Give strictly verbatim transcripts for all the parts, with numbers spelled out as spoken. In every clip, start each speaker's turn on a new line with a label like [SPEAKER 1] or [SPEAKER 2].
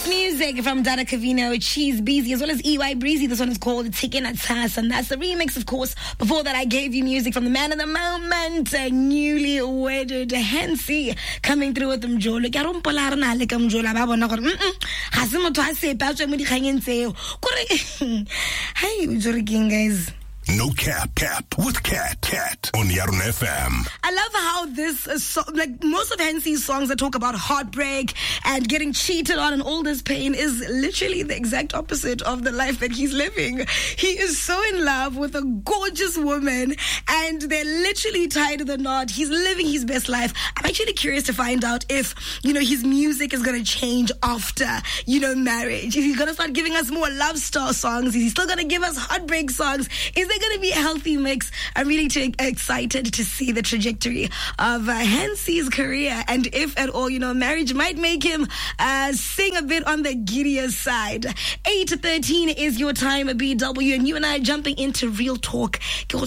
[SPEAKER 1] Music from Dada Cavino, Cheese Beezy, as well as E Y Breezy. This one is called Tikin Atas, and that's the remix, of course. Before that, I gave you music from the man of the moment, uh, newly wedded Hansi, coming through with Mjolo. Karumpola na le ka Mjolo ba bona gore mm ha se motho a se pa tswe mo di kganyeng tseo. Kore hey, Mjolo guys.
[SPEAKER 2] No cap, cap with Cat, Cat on Yarn F M.
[SPEAKER 1] I love how this, is so, like most of Hansi's songs that talk about heartbreak and getting cheated on and all this pain is literally the exact opposite of the life that he's living. He is so in love with a gorgeous woman and they're literally tied to the knot. He's living his best life. I'm actually curious to find out if, you know, his music is going to change after, you know, marriage. If he's going to start giving us more love star songs, is he still going to give us heartbreak songs? Is there going to be a healthy mix? I'm really t- excited to see the trajectory of uh, Hansi's career, and if at all, you know, marriage might make him uh, sing a bit on the giddier side. eight to thirteen is your time, B W, and you and I are jumping into real talk.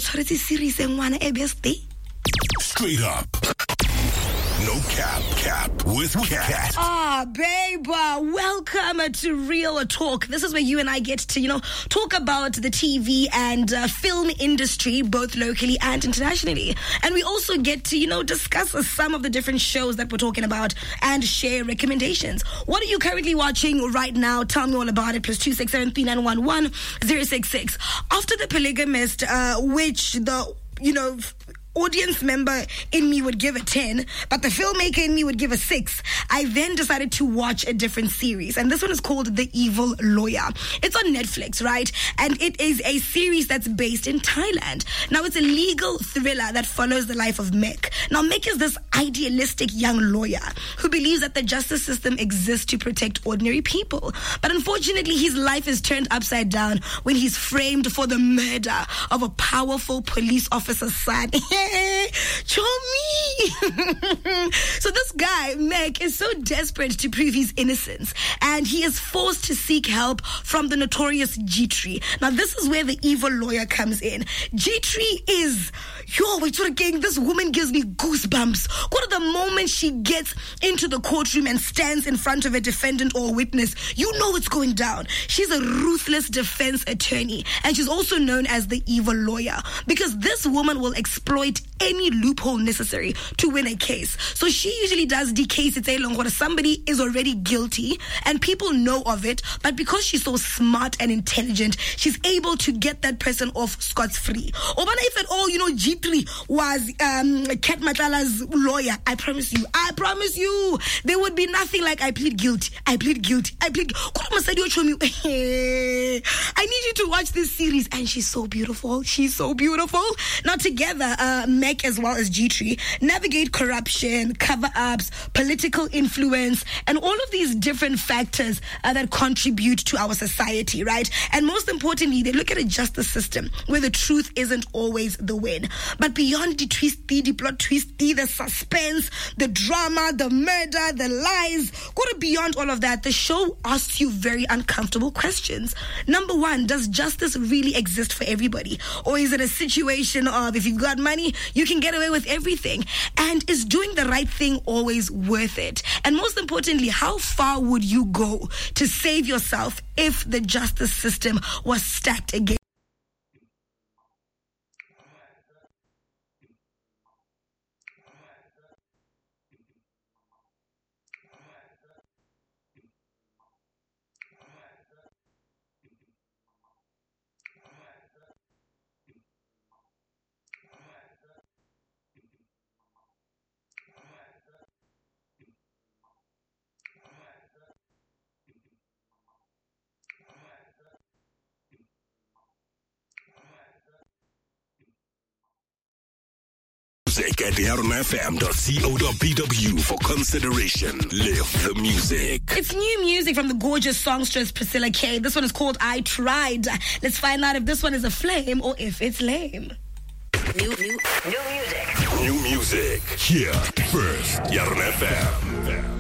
[SPEAKER 2] Straight up. No cap, cap with Cat.
[SPEAKER 1] Ah, babe, uh, welcome to Real Talk. This is where you and I get to, you know, talk about the T V and uh, film industry, both locally and internationally. And we also get to, you know, discuss uh, some of the different shows that we're talking about and share recommendations. What are you currently watching right now? Tell me all about it. Plus two six seven three nine one one zero six six. After The Polygamist, uh, which the, you know, audience member in me would give a ten, but the filmmaker in me would give a six. I then decided to watch a different series, and this one is called The Evil Lawyer. It's on Netflix, right? And it is a series that's based in Thailand. Now, it's a legal thriller that follows the life of Mick. Now, Mick is this idealistic young lawyer who believes that the justice system exists to protect ordinary people. But unfortunately, his life is turned upside down when he's framed for the murder of a powerful police officer's son. Chomi! So this guy, Meg, is so desperate to prove his innocence, and he is forced to seek help from the notorious G-Tree. Now, this is where the evil lawyer comes in. G-Tree is, yo, wait, this woman gives me goosebumps. What the moment she gets into the courtroom and stands in front of a defendant or witness, you know it's going down. She's a ruthless defense attorney, and she's also known as the evil lawyer because this woman will exploit any loophole necessary to win a case. So she usually does the case it's a long where somebody is already guilty and people know of it, but because she's so smart and intelligent, she's able to get that person off scot-free. Or if at all, you know, G three was um, Kat Matlala's lawyer, I promise you, I promise you, there would be nothing like I plead guilty, I plead guilty, I plead I need you to watch this series, and she's so beautiful, she's so beautiful. Now together, uh, Meg as well as G-Tree navigate corruption, cover-ups, political influence, and all of these different factors uh, that contribute to our society, right? And most importantly, they look at a justice system where the truth isn't always the win. But beyond the twisty, the plot twisty, the suspense, the drama, the murder, the lies, go to beyond all of that, the show asks you very uncomfortable questions. Number one, does justice really exist for everybody? Or is it a situation of if you've got money, you can get away with everything? And is doing the right thing always worth it? And most importantly, how far would you go to save yourself if the justice system was stacked against?
[SPEAKER 2] Music at yarn f m dot co dot b w for consideration. Live the music.
[SPEAKER 1] It's new music from the gorgeous songstress Priscilla K. This one is called I Tried. Let's find out if this one is a flame or if it's lame.
[SPEAKER 2] New, new, new music. New music. Here first. Yarn F M.